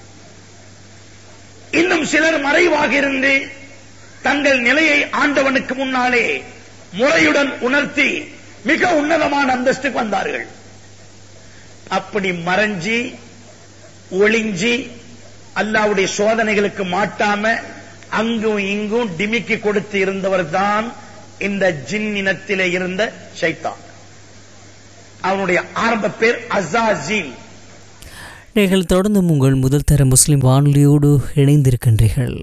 இன்னும் சிலர் மறைவாக இருந்து தங்கள் நிலையை ஆண்டவனுக்கு முன்னாலே முறையுடன் உணர்த்தி மிக உன்னதமான அந்தஸ்துக்கு வந்தார்கள். அப்படி மறைஞ்சி ஒளிஞ்சி அல்லாஹ்வுடைய சோதனைகளுக்கு மாட்டாம அங்கும் இங்கும் டிமிக்கி கொடுத்து இருந்தவர் தான் இந்த ஜின் இனத்திலே இருந்த ஷைத்தான். அவனுடைய ஆரம்ப பேர் அஸாஸீல். நீங்கள் தொடர்ந்து உங்கள் முதல் தர முஸ்லிம் வானொலியோடு இணைந்திருக்கின்றீர்கள்.